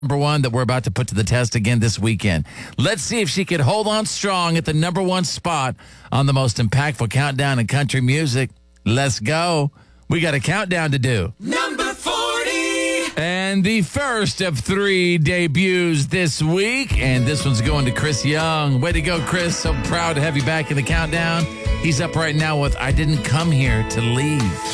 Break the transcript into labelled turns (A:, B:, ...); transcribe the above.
A: Number one that we're about to put to the test again this weekend. Let's see if she could hold on strong at the number one spot on the most impactful countdown in country music. Let's go. We got a countdown to do.
B: Number 40.
A: And the first of 3 debuts this week. And this one's going to Chris Young. Way to go, Chris. So proud to have you back in the countdown. He's up right now with I Didn't Come Here to Leave.